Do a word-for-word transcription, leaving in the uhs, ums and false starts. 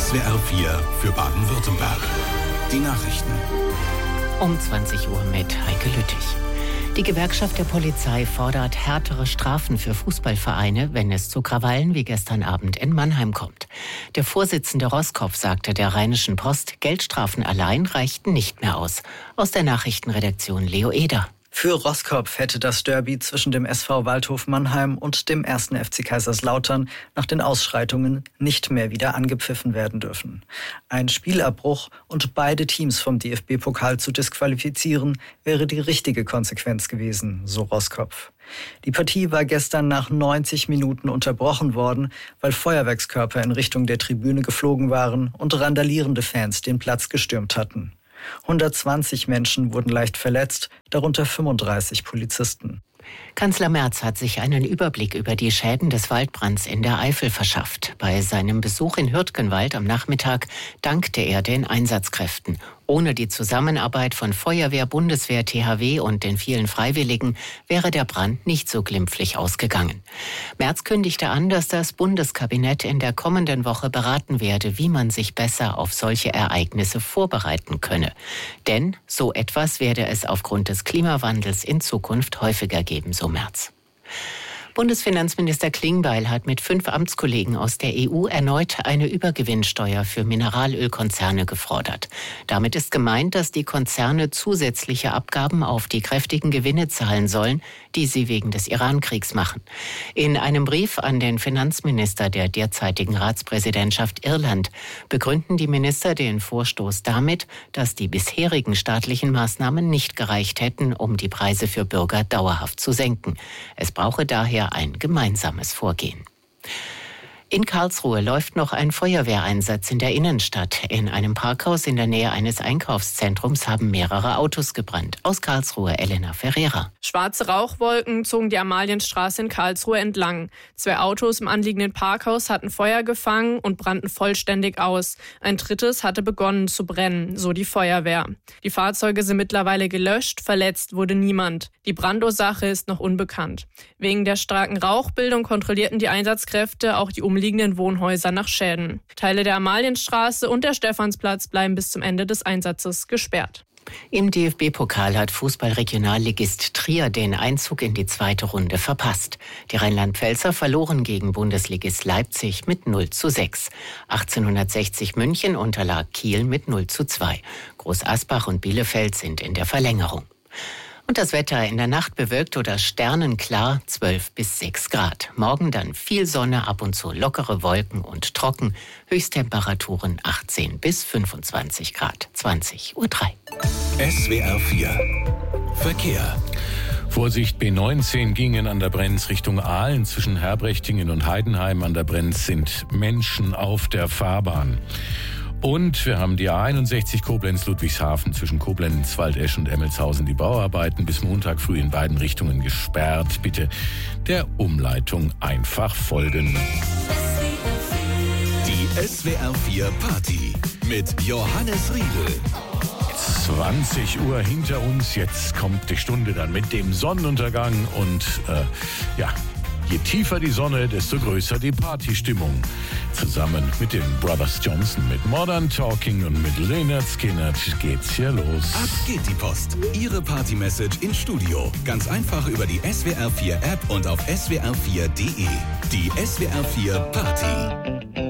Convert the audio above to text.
S W R vier für Baden-Württemberg. Die Nachrichten. Um zwanzig Uhr mit Heike Lüttich. Die Gewerkschaft der Polizei fordert härtere Strafen für Fußballvereine, wenn es zu Krawallen wie gestern Abend in Mannheim kommt. Der Vorsitzende Roskopf sagte der Rheinischen Post, Geldstrafen allein reichten nicht mehr aus. Aus der Nachrichtenredaktion Leo Eder. Für Roskopf hätte das Derby zwischen dem S V Waldhof Mannheim und dem ersten F C Kaiserslautern nach den Ausschreitungen nicht mehr wieder angepfiffen werden dürfen. Ein Spielabbruch und beide Teams vom D F B-Pokal zu disqualifizieren, wäre die richtige Konsequenz gewesen, so Roskopf. Die Partie war gestern nach neunzig Minuten unterbrochen worden, weil Feuerwerkskörper in Richtung der Tribüne geflogen waren und randalierende Fans den Platz gestürmt hatten. hundertzwanzig Menschen wurden leicht verletzt, darunter fünfunddreißig Polizisten. Kanzler Merz hat sich einen Überblick über die Schäden des Waldbrands in der Eifel verschafft. Bei seinem Besuch in Hürtgenwald am Nachmittag dankte er den Einsatzkräften. Ohne die Zusammenarbeit von Feuerwehr, Bundeswehr, T H W und den vielen Freiwilligen wäre der Brand nicht so glimpflich ausgegangen. Merz kündigte an, dass das Bundeskabinett in der kommenden Woche beraten werde, wie man sich besser auf solche Ereignisse vorbereiten könne. Denn so etwas werde es aufgrund des Klimawandels in Zukunft häufiger geben, so Merz. Bundesfinanzminister Klingbeil hat mit fünf Amtskollegen aus der E U erneut eine Übergewinnsteuer für Mineralölkonzerne gefordert. Damit ist gemeint, dass die Konzerne zusätzliche Abgaben auf die kräftigen Gewinne zahlen sollen, die sie wegen des Iran-Kriegs machen. In einem Brief an den Finanzminister der derzeitigen Ratspräsidentschaft Irland begründen die Minister den Vorstoß damit, dass die bisherigen staatlichen Maßnahmen nicht gereicht hätten, um die Preise für Bürger dauerhaft zu senken. Es brauche daher ein gemeinsames Vorgehen. In Karlsruhe läuft noch ein Feuerwehreinsatz in der Innenstadt. In einem Parkhaus in der Nähe eines Einkaufszentrums haben mehrere Autos gebrannt. Aus Karlsruhe, Elena Ferreira. Schwarze Rauchwolken zogen die Amalienstraße in Karlsruhe entlang. Zwei Autos im anliegenden Parkhaus hatten Feuer gefangen und brannten vollständig aus. Ein drittes hatte begonnen zu brennen, so die Feuerwehr. Die Fahrzeuge sind mittlerweile gelöscht, verletzt wurde niemand. Die Brandursache ist noch unbekannt. Wegen der starken Rauchbildung kontrollierten die Einsatzkräfte auch die umliegenden Wohnhäuser nach Schäden. Teile der Amalienstraße und der Stephansplatz bleiben bis zum Ende des Einsatzes gesperrt. Im D F B-Pokal hat Fußballregionalligist Trier den Einzug in die zweite Runde verpasst. Die Rheinland-Pfälzer verloren gegen Bundesligist Leipzig mit null zu sechs. achtzehnhundertsechzig München unterlag Kiel mit null zu zwei. Groß Asbach und Bielefeld sind in der Verlängerung. Und das Wetter in der Nacht bewölkt oder sternenklar zwölf bis sechs Grad. Morgen dann viel Sonne, ab und zu lockere Wolken und trocken. Höchsttemperaturen achtzehn bis fünfundzwanzig Grad. zwanzig Uhr drei. S W R vier Verkehr. Vorsicht, B neunzehn gingen an der Brenz Richtung Aalen. Zwischen Herbrechtingen und Heidenheim an der Brenz sind Menschen auf der Fahrbahn. Und wir haben die A einundsechzig Koblenz-Ludwigshafen zwischen Koblenz, Waldesch und Emmelshausen. Die Bauarbeiten bis Montag früh in beiden Richtungen gesperrt. Bitte der Umleitung einfach folgen. Die S W R vier Party mit Johannes Riedel. zwanzig Uhr hinter uns. Jetzt kommt die Stunde dann mit dem Sonnenuntergang. Und äh, ja, je tiefer die Sonne, desto größer die Partystimmung. Zusammen mit den Brothers Johnson, mit Modern Talking und mit Lynyrd Skynyrd geht's hier los. Ab geht die Post. Ihre Party-Message ins Studio. Ganz einfach über die S W R vier App und auf S W R vier Punkt D E. Die S W R vier Party.